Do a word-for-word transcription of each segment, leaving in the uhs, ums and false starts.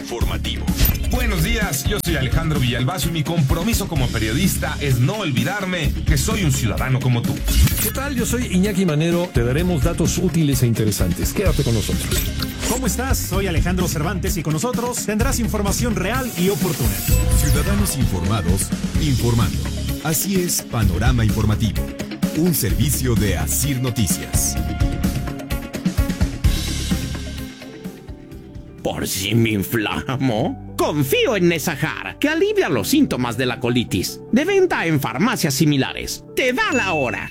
informativo. Buenos días, yo soy Alejandro Villalbazo y mi compromiso como periodista es no olvidarme que soy un ciudadano como tú. ¿Qué tal? Yo soy Iñaki Manero. Te daremos datos útiles e interesantes. Quédate con nosotros. ¿Cómo estás? Soy Alejandro Cervantes y con nosotros tendrás información real y oportuna. Ciudadanos informados, informando. Así es Panorama Informativo, un servicio de Asir Noticias. ¿Por si me inflamo? Confío en Nesajar, que alivia los síntomas de la colitis. De venta en farmacias similares. Te da la hora.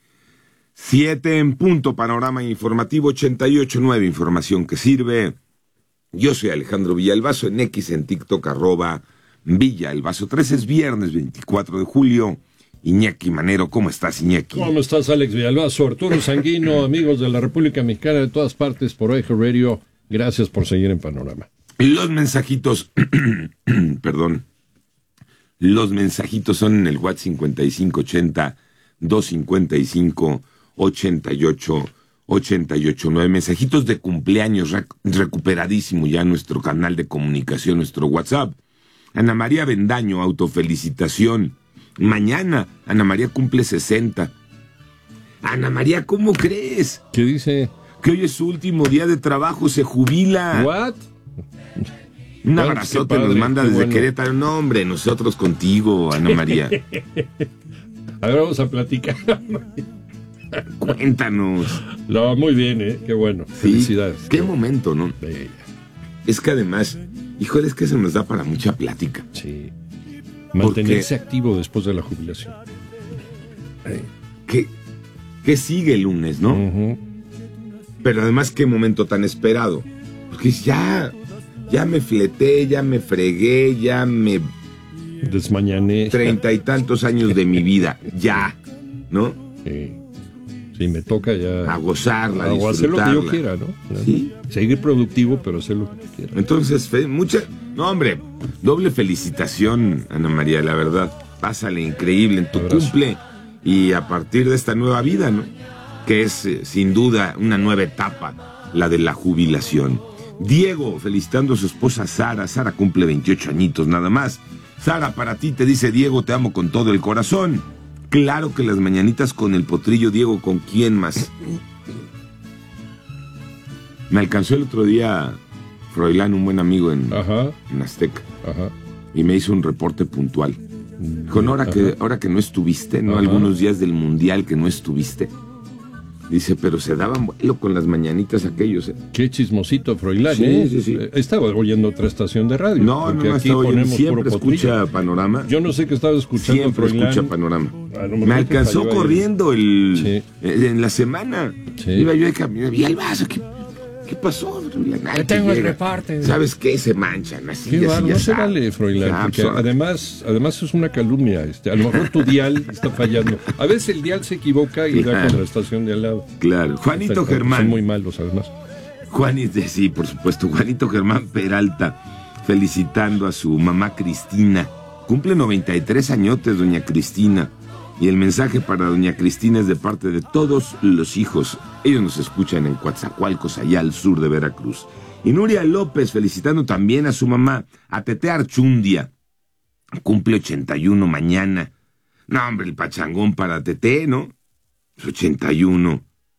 Siete en punto, Panorama Informativo ochenta y ocho punto nueve, información que sirve. Yo soy Alejandro Villalbazo, en X, en TikTok, arroba Villalbazo tres. Es viernes veinticuatro de julio. Iñaki Manero, ¿cómo estás, Iñaki? ¿Cómo estás, Alex Villalbazo? Arturo Sanguino, amigos de la República Mexicana de todas partes por Eje Radio. Gracias por seguir en Panorama. Los mensajitos, perdón, los mensajitos son en el WhatsApp cincuenta y cinco ochenta, doscientos cincuenta y cinco, ochenta y ocho, ochenta y ocho nueve. Mensajitos de cumpleaños, rec- recuperadísimo ya nuestro canal de comunicación, nuestro WhatsApp. Ana María Bendaño, autofelicitación. Mañana, Ana María cumple sesenta. Ana María, ¿cómo crees? ¿Qué dice? Que hoy es su último día de trabajo, se jubila. ¿What? Un Bueno, abrazote padre, nos manda qué desde bueno. Querétaro. No, hombre, nosotros contigo, Ana María. A ver, vamos a platicar. Cuéntanos. No, muy bien, ¿eh? Qué bueno. Sí, Felicidades. qué momento, ¿no? Bella. Es que además, híjole, es que se nos da para mucha plática. Sí. Mantenerse activo después de la jubilación. ¿Qué, qué sigue el lunes, no? Uh-huh. Pero además, qué momento tan esperado. Porque ya, ya me fleté, ya me fregué, ya me... Desmañané. Treinta y tantos años de mi vida, ya, ¿no? Sí. Sí, me toca ya... A gozarla, a o hacer lo que yo disfrutarla. quiera, ¿no? Sí. Seguir productivo, pero hacer lo que yo quiera. Entonces, fe- mucha... No, hombre, doble felicitación, Ana María, la verdad. Pásale increíble en tu Abrazo. cumple y a partir de esta nueva vida, ¿no? Que es, eh, sin duda, una nueva etapa, la de la jubilación. Diego, felicitando a su esposa Sara. Sara cumple veintiocho añitos, nada más. Sara, para ti te dice Diego, te amo con todo el corazón. Claro que las mañanitas con el potrillo, Diego, ¿con quién más? Me alcanzó el otro día Froilán, un buen amigo en, Ajá, en Azteca, ajá. y me hizo un reporte puntual. Dijo, no, ahora que, ahora que no estuviste, ¿no? Ajá. Algunos días del Mundial que no estuviste. Dice, pero se daban vuelo con las mañanitas aquellos, ¿eh? Qué chismosito, Froilán, Sí, ¿eh? sí, sí. Eh, Estaba oyendo otra estación de radio. No, no, porque no, aquí está oyendo, ponemos siempre puro potrillo. escucha Panorama. Yo no sé qué estaba escuchando, Siempre Froilán. escucha Panorama. A lo mejor Me te alcanzó falló ahí. corriendo el, Sí. eh, en la semana. Sí. Iba yo de camino, vi el vaso, ¿qué, qué pasó? Ay, Yo tengo que el llega. reporte. ¿Sabes qué? Se manchan así, Qué así, bárbaro, ya no se sabes. vale, Froilán, Ah, porque pues, además, además es una calumnia. Este, a lo mejor tu dial está fallando. A veces el dial se equivoca y da Claro. con la estación de al lado. Claro, Juanito Son Germán. muy malos, además. Juanito, sí, por supuesto, Juanito Germán Peralta, felicitando a su mamá Cristina. Cumple noventa y tres añotes, doña Cristina. Y el mensaje para doña Cristina es de parte de todos los hijos. Ellos nos escuchan en Coatzacoalcos, allá al sur de Veracruz. Y Nuria López, felicitando también a su mamá, a Tete Archundia. Cumple ochenta y uno mañana. No, hombre, el pachangón para Tete, ¿no? Es ochenta y uno.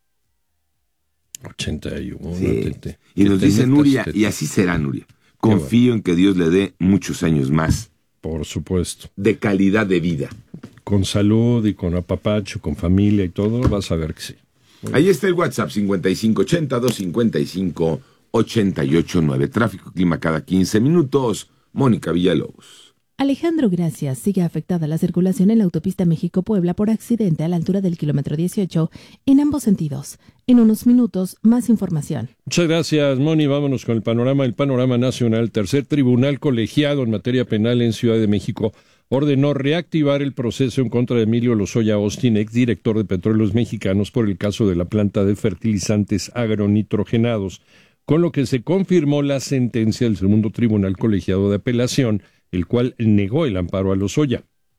ochenta y uno. Sí. Tete. Y Que nos te dice metas, Nuria, Tete. y así será, Nuria. Confío en que Dios le dé muchos años más Por supuesto. de calidad de vida. Con salud y con apapacho, con familia y todo, vas a ver que sí. Ahí está el WhatsApp, cincuenta y cinco ochenta, doscientos cincuenta y cinco, ochenta y ocho nueve. Tráfico, clima cada quince minutos. Mónica Villalobos. Alejandro, gracias. Sigue afectada la circulación en la autopista México-Puebla por accidente a la altura del kilómetro dieciocho en ambos sentidos. En unos minutos, más información. Muchas gracias, Moni. Vámonos con el panorama. El panorama nacional. Tercer tribunal colegiado en materia penal en Ciudad de México ordenó reactivar el proceso en contra de Emilio Lozoya Austin, exdirector de Petróleos Mexicanos, por el caso de la planta de fertilizantes agronitrogenados, con lo que se confirmó la sentencia del segundo tribunal colegiado de apelación, el cual negó el amparo a Lozoya.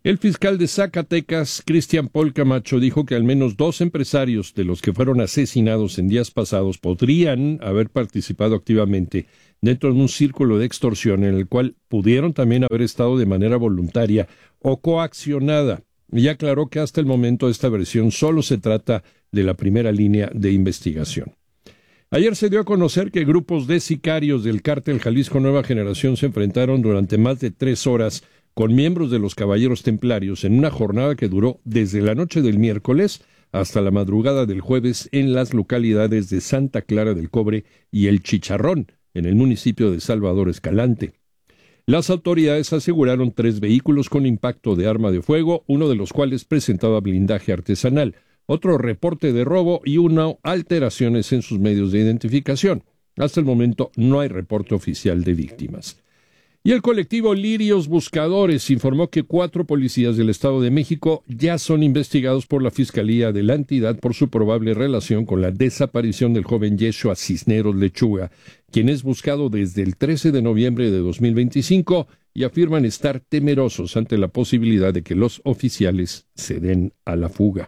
El fiscal de Zacatecas, Cristian Paul Camacho, dijo que al menos dos empresarios de los que fueron asesinados en días pasados podrían haber participado activamente dentro de un círculo de extorsión en el cual pudieron también haber estado de manera voluntaria o coaccionada. Y aclaró que hasta el momento esta versión solo se trata de la primera línea de investigación. Ayer se dio a conocer que grupos de sicarios del cártel Jalisco Nueva Generación se enfrentaron durante más de tres horas con miembros de los Caballeros Templarios en una jornada que duró desde la noche del miércoles hasta la madrugada del jueves en las localidades de Santa Clara del Cobre y El Chicharrón, en el municipio de Salvador Escalante. Las autoridades aseguraron tres vehículos con impacto de arma de fuego, uno de los cuales presentaba blindaje artesanal, otro reporte de robo y una alteraciones en sus medios de identificación. Hasta el momento no hay reporte oficial de víctimas. Y el colectivo Lirios Buscadores informó que cuatro policías del Estado de México ya son investigados por la Fiscalía de la entidad por su probable relación con la desaparición del joven Yeshua Cisneros Lechuga, quien es buscado desde el trece de noviembre de dos mil veinticinco y afirman estar temerosos ante la posibilidad de que los oficiales se den a la fuga.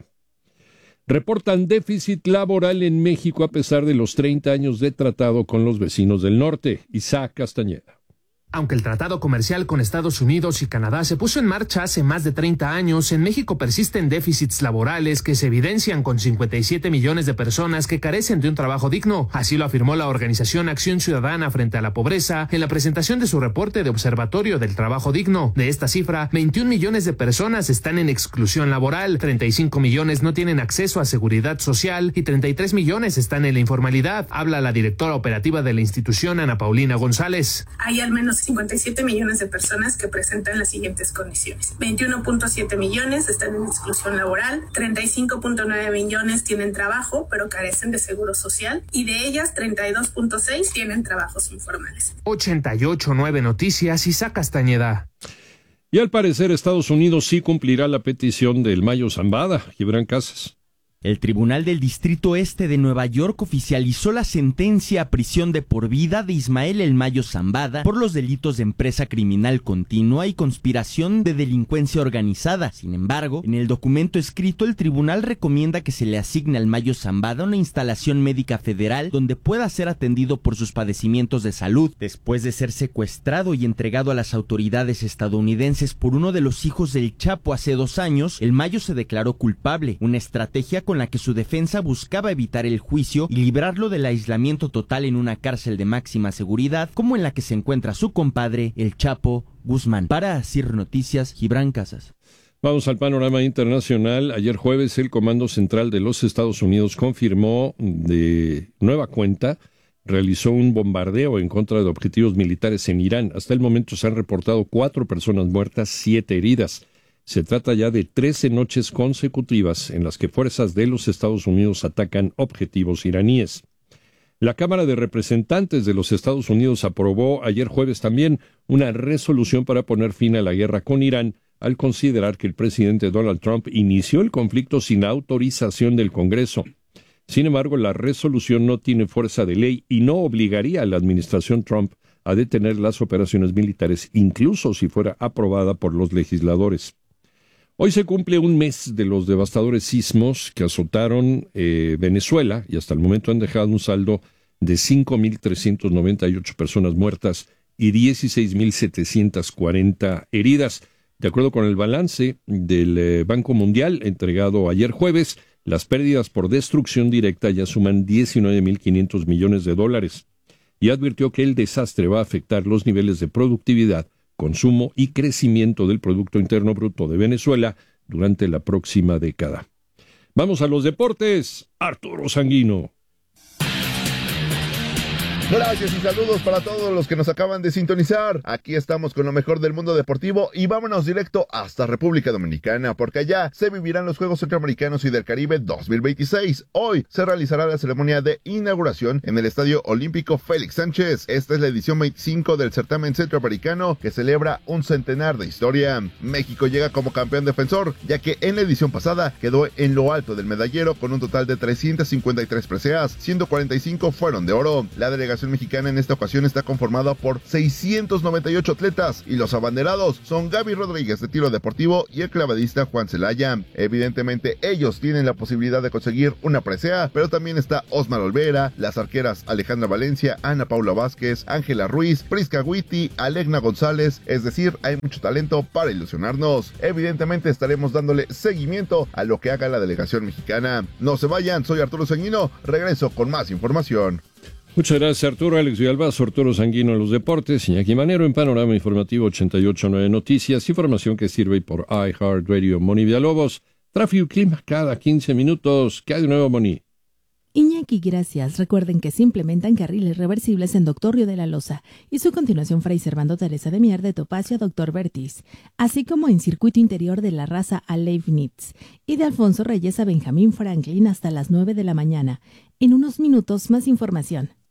Reportan déficit laboral en México a pesar de los treinta años de tratado con los vecinos del norte. Isaac Castañeda. Aunque el tratado comercial con Estados Unidos y Canadá se puso en marcha hace más de treinta años, en México persisten déficits laborales que se evidencian con cincuenta y siete millones de personas que carecen de un trabajo digno. Así lo afirmó la organización Acción Ciudadana frente a la Pobreza en la presentación de su reporte de Observatorio del Trabajo Digno. De esta cifra, veintiún millones de personas están en exclusión laboral, treinta y cinco millones no tienen acceso a seguridad social y treinta y tres millones están en la informalidad. Habla la directora operativa de la institución, Ana Paulina González. Hay al menos cincuenta y siete millones de personas que presentan las siguientes condiciones. veintiuno punto siete millones están en exclusión laboral, treinta y cinco punto nueve millones tienen trabajo pero carecen de seguro social y de ellas treinta y dos punto seis tienen trabajos informales. ochenta y ocho punto nueve Noticias, Isaac Castañeda. Y al parecer Estados Unidos sí cumplirá la petición del Mayo Zambada. Gibran Casas. El Tribunal del Distrito Este de Nueva York oficializó la sentencia a prisión de por vida de Ismael El Mayo Zambada por los delitos de empresa criminal continua y conspiración de delincuencia organizada. Sin embargo, en el documento escrito, el tribunal recomienda que se le asigne al Mayo Zambada una instalación médica federal donde pueda ser atendido por sus padecimientos de salud. Después de ser secuestrado y entregado a las autoridades estadounidenses por uno de los hijos del Chapo hace dos años, El Mayo se declaró culpable, una estrategia con la que su defensa buscaba evitar el juicio y librarlo del aislamiento total en una cárcel de máxima seguridad, como en la que se encuentra su compadre, el Chapo Guzmán. Para Asir Noticias, Gibran Casas. Vamos al panorama internacional. Ayer jueves, el Comando Central de los Estados Unidos confirmó de nueva cuenta, realizó un bombardeo en contra de objetivos militares en Irán. Hasta el momento se han reportado cuatro personas muertas, siete heridas. Se trata ya de trece noches consecutivas en las que fuerzas de los Estados Unidos atacan objetivos iraníes. La Cámara de Representantes de los Estados Unidos aprobó ayer jueves también una resolución para poner fin a la guerra con Irán, al considerar que el presidente Donald Trump inició el conflicto sin autorización del Congreso. Sin embargo, la resolución no tiene fuerza de ley y no obligaría a la administración Trump a detener las operaciones militares, incluso si fuera aprobada por los legisladores. Hoy se cumple un mes de los devastadores sismos que azotaron eh, Venezuela y hasta el momento han dejado un saldo de cinco mil trescientas noventa y ocho personas muertas y dieciséis mil setecientas cuarenta heridas. De acuerdo con el balance del eh, Banco Mundial entregado ayer jueves, las pérdidas por destrucción directa ya suman diecinueve mil quinientos millones de dólares y advirtió que el desastre va a afectar los niveles de productividad, consumo y crecimiento del Producto Interno Bruto de Venezuela durante la próxima década. Vamos a los deportes. Arturo Sanguino. Gracias y saludos para todos los que nos acaban de sintonizar. Aquí estamos con lo mejor del mundo deportivo y vámonos directo hasta República Dominicana, porque allá se vivirán los Juegos Centroamericanos y del Caribe dos mil veintiséis. Hoy se realizará la ceremonia de inauguración en el Estadio Olímpico Félix Sánchez. Esta es la edición veinticinco del certamen centroamericano que celebra un centenar de historia. México llega como campeón defensor, ya que en la edición pasada quedó en lo alto del medallero con un total de trescientas cincuenta y tres preseas, ciento cuarenta y cinco fueron de oro. La delegación delegación mexicana en esta ocasión está conformada por seiscientos noventa y ocho atletas y los abanderados son Gaby Rodríguez de tiro deportivo y el clavadista Juan Celaya. Evidentemente ellos tienen la posibilidad de conseguir una presea, pero también está Osmar Olvera, las arqueras Alejandra Valencia, Ana Paula Vázquez, Ángela Ruiz, Prisca Guiti, Alegna González, es decir, hay mucho talento para ilusionarnos. Evidentemente estaremos dándole seguimiento a lo que haga la delegación mexicana. No se vayan, soy Arturo Sanguino, regreso con más información. Muchas gracias, Arturo. Alex Villalbazo, Arturo Sanguino en los deportes, Iñaki Manero en Panorama Informativo ochenta y ocho punto nueve Noticias, información que sirve por iHeartRadio. Moni Villalobos, tráfico y clima cada quince minutos. ¿Qué hay de nuevo, Moni? Iñaki, gracias. Recuerden que se implementan carriles reversibles en Doctor Río de la Loza y su continuación Fray Servando Teresa de Mier de Topacio a Doctor Vertis, así como en circuito interior de la Raza a Leibniz y de Alfonso Reyes a Benjamín Franklin hasta las nueve de la mañana. En unos minutos más información.